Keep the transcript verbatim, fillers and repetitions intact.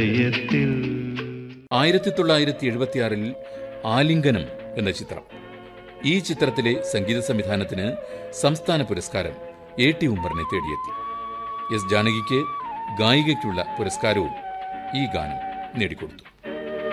ഹൃദയത്തിൽ. ആയിരത്തി തൊള്ളായിരത്തി എഴുപത്തിയാറിൽ ആലിംഗനം എന്ന ചിത്രം. ഈ ചിത്രത്തിലെ സംഗീത സംവിധാനത്തിന് സംസ്ഥാന പുരസ്കാരം എ ടി ഉമ്മറിനെ തേടിയെത്തി. എസ് ജാനകിക്ക് ഗായികയ്ക്കുള്ള പുരസ്കാരവും ഈ ഗാനം നേടിക്കൊടുത്തു.